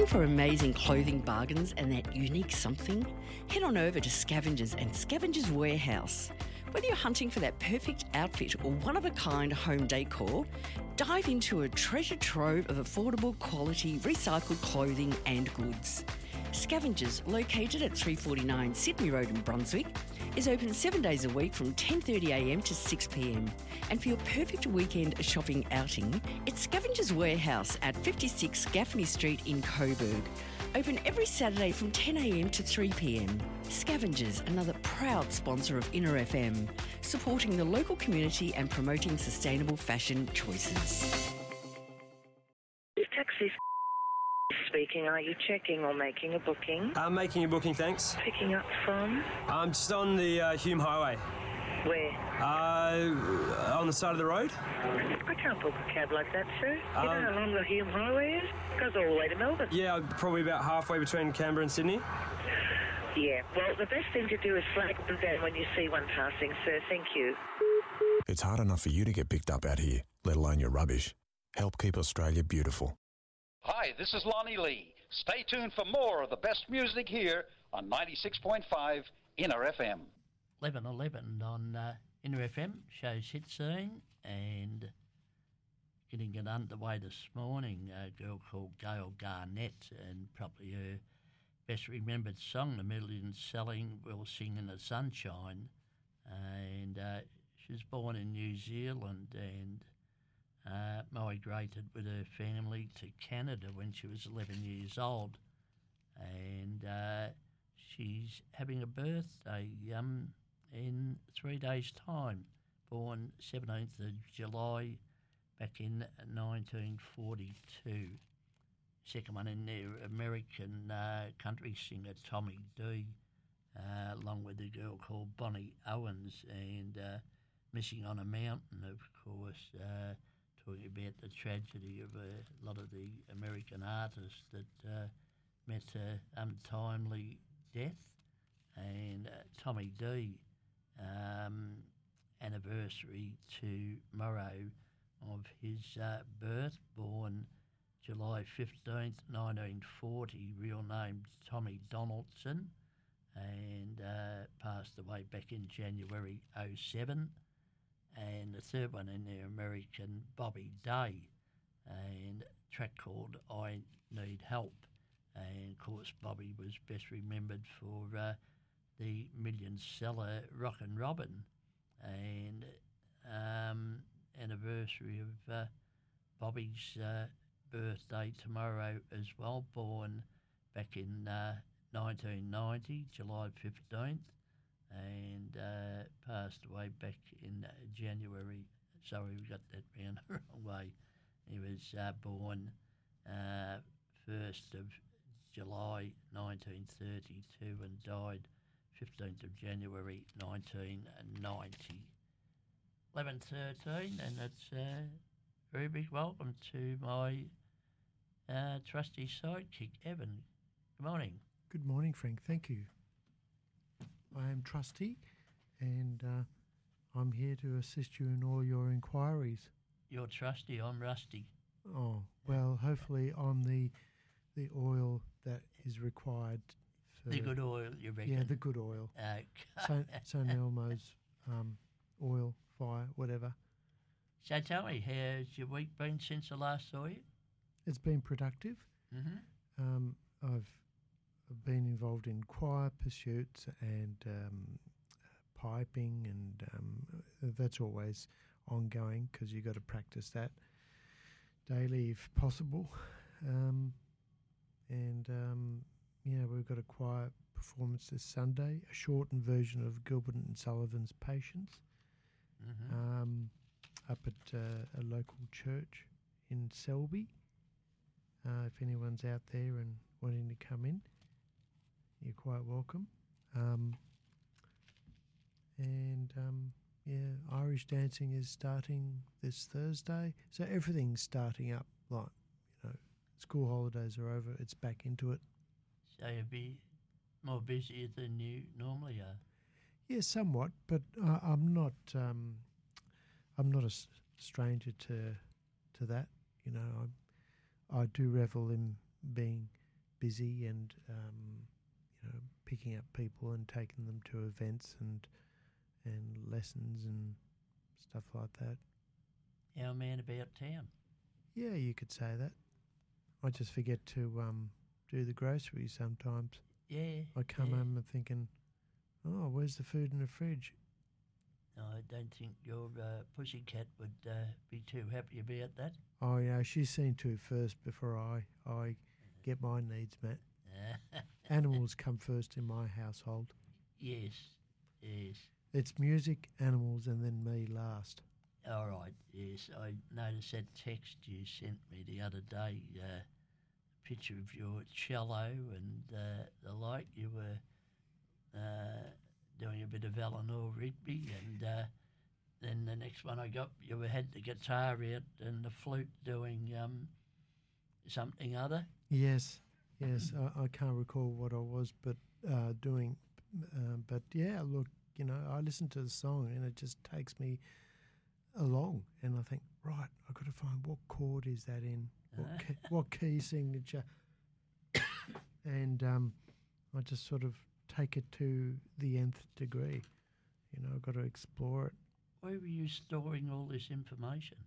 Looking for amazing clothing bargains and that unique something? Head on over to Scavengers and Scavengers Warehouse. Whether you're hunting for that perfect outfit or one-of-a-kind home decor, dive into a treasure trove of affordable quality recycled clothing and goods. Scavengers, located at 349 Sydney Road in Brunswick, is open 7 days a week from 10:30am to 6pm. And for your perfect weekend shopping outing, it's Scavengers Warehouse at 56 Gaffney Street in Coburg. Open every Saturday from 10am to 3pm. Scavengers, another proud sponsor of Inner FM, supporting the local community and promoting sustainable fashion choices. Taxi speaking. Are you checking or making a booking? I'm making a booking, thanks. Picking up from? I'm just on the Hume Highway. Where? On the side of the road. I can't book a cab like that, sir. You know how long the Hume Highway is? It goes all the way to Melbourne. Yeah, probably about halfway between Canberra and Sydney. Yeah, well, the best thing to do is flag them down when you see one passing, sir. Thank you. It's hard enough for you to get picked up out here, let alone your rubbish. Help keep Australia beautiful. Hi, this is Lonnie Lee. Stay tuned for more of the best music here on 96.5 Inner FM. 11:11 on Inner FM, shows hit scene, and getting it underway this morning, a girl called Gail Garnett, and probably her best remembered song, the million-selling We'll Sing in the Sunshine. And she was born in New Zealand and migrated with her family to Canada when she was 11 years old. And she's having a birthday in 3 days' time, born 17th of July back in 1942. Second one in there, American country singer Tommy D, along with a girl called Bonnie Owens, and Missing on a Mountain, of course, talking about the tragedy of a lot of the American artists that met untimely death. And Tommy D, anniversary tomorrow of his birth, born July 15th, 1940, real name Tommy Donaldson, and passed away back in January 07. And the third one in there, American Bobby Day, and a track called I Need Help. And of course, Bobby was best remembered for the million-seller Rockin' Robin, and anniversary of Bobby's birthday tomorrow as well, born back in 1990, July 15th, and passed away back in January. Sorry, we got that round the wrong way. He was born 1st of July 1932 and died 15th of January 1990. 11:13, and it's a very big welcome to my trusty sidekick, Evan. Good morning. Good morning, Frank. Thank you. I am trusty, and I'm here to assist you in all your inquiries. You're trusty, I'm rusty. Oh, well, hopefully I'm the oil that is required for... The good oil, you reckon? Yeah, the good oil. St. Elmo's oil, fire, whatever. So tell me, how's your week been since I last saw you? It's been productive. Mm-hmm. I've been involved in choir pursuits and piping, and that's always ongoing because you've got to practice that daily if possible. We've got a choir performance this Sunday, a shortened version of Gilbert and Sullivan's Patience, up at a local church in Selby. If anyone's out there and wanting to come in, you're quite welcome. Irish dancing is starting this Thursday, so everything's starting up. Like, school holidays are over; it's back into it. So you'll be more busier than you normally are. Yeah, somewhat, but I'm not. I'm not a stranger to that. I do revel in being busy and picking up people and taking them to events and lessons and stuff like that. Our man about town. Yeah, you could say that. I just forget to do the groceries sometimes. Yeah. I come home and thinking, oh, where's the food in the fridge? I don't think your pussycat would be too happy about that. Oh, yeah, she's seen to first before I get my needs met. Animals come first in my household. Yes. It's music, animals, and then me last. All right, yes. I noticed that text you sent me the other day, picture of your cello and the like. You were doing a bit of Eleanor Rigby, and then the next one I got, you had the guitar out and the flute doing something other. Yes. I can't recall what I was, but doing. But yeah, look, I listen to the song and it just takes me along, and I think, right, I've got to find what chord is that in, what key signature, and I just sort of take it to the nth degree. I've got to explore it. Where were you storing all this information?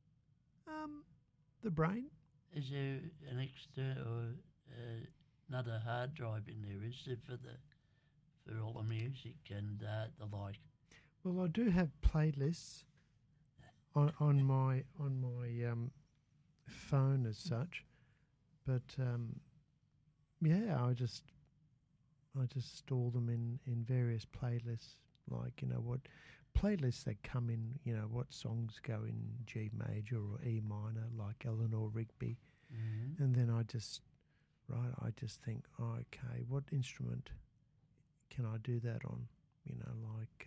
The brain. Is there an extra or another hard drive in there? Is there for all the music and the like? Well, I do have playlists on my phone as such, but I just store them in various playlists, like what playlists that come in, what songs go in G major or E minor, like Eleanor Rigby, and then I just think, oh, okay, what instrument can I do that on? Like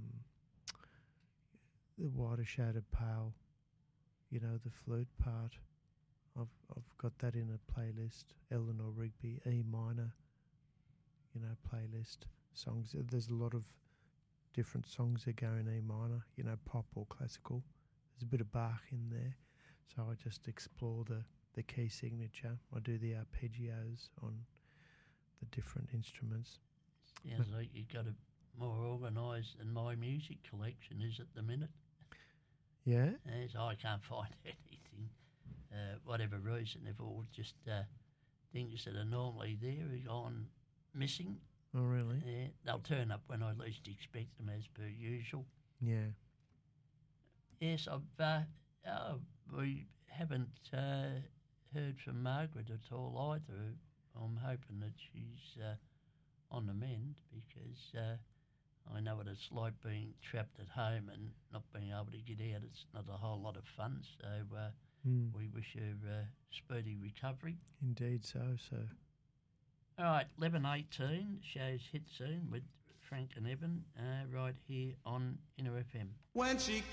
the Whiter Shaded Pale, the flute part. I've got that in a playlist. Eleanor Rigby, E minor, playlist songs. There's a lot of different songs that go in E minor, pop or classical. There's a bit of Bach in there, so I just explore the key signature. I do the arpeggios on the different instruments. Sounds like you've got it more organised than my music collection is at the minute. Yeah? As I can't find anything, whatever reason, they've all just things that are normally there are gone missing. Oh, really? Yeah, they'll turn up when I least expect them, as per usual. Yeah. Yes, we haven't heard from Margaret at all either. I'm hoping that she's on the mend, because I know what it's like being trapped at home and not being able to get out. It's not a whole lot of fun, so we wish her speedy recovery. Indeed so. All right, 11:18, show's Hit Soon with Frank and Evan, right here on Inner FM. When she